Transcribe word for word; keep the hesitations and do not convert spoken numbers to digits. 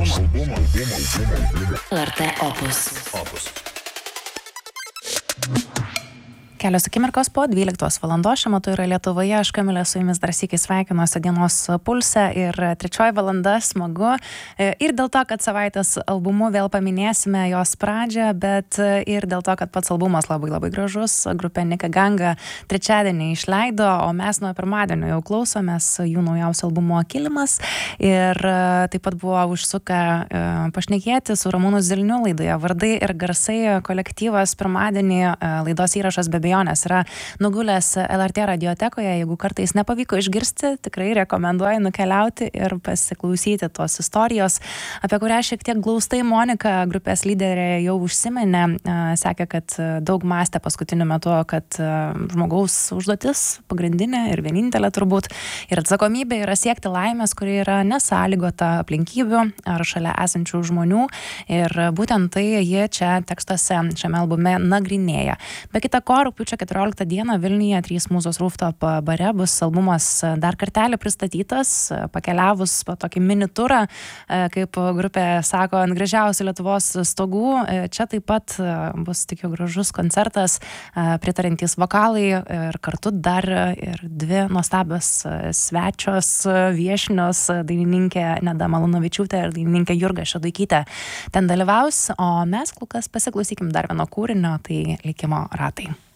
L R T Opus. Opus. Kelios akimirkos po dvyliktos valandos, šiuo metu yra Lietuvoje, aš Kamilė su jumis dar sykį sveikinuosi dienos pulse ir trečioji valanda smagu ir dėl to, kad savaitės albumu vėl paminėsime jos pradžią, bet ir dėl to, kad pats albumas labai labai gražus, grupė Nika Ganga trečiadienį išleido, o mes nuo pirmadienio jau klausomės jų naujausio albumo Kilimas ir taip pat buvo užsukę pašnekėti su Ramūnu Zilniu laidoje Vardai ir garsai kolektyvas pirmadienį laidos įrašas be abejonės yra nugulęs L R T radiotekoje, jeigu kartais nepavyko išgirsti, tikrai rekomenduoju nukeliauti ir pasiklausyti tos istorijos, apie kurią šiek tiek glaustai Monika, grupės lyderė, jau užsiminė, sakė, kad daug mąstė paskutiniu metu, kad žmogaus užduotis pagrindinė ir vienintelė turbūt ir atsakomybė yra siekti laimės, kuri yra nesąlygota aplinkybių ar šalia esančių žmonių ir būtent tai jie čia tekstuose šiame albume nagrinėja. Be kita ko, rugpjūčio keturioliktą dieną Vilniuje trys Mūzos Rooftop bare bus albumas dar kartelį pristatytas, pakeliavus po tokį mini turą, kaip grupė sako, ant gražiausių Lietuvos stogų. Čia taip pat bus, tikiu, gražus koncertas, pritarintys vokalai ir kartu dar ir dvi nuostabios svečios viešnios, dainininkė Neda Malūnavičiūtė ir dainininkė Jurga Šeduikytė ten dalyvaus, o mes kol kas pasiklausykim dar vieno kūrinio, tai Likimo ratai.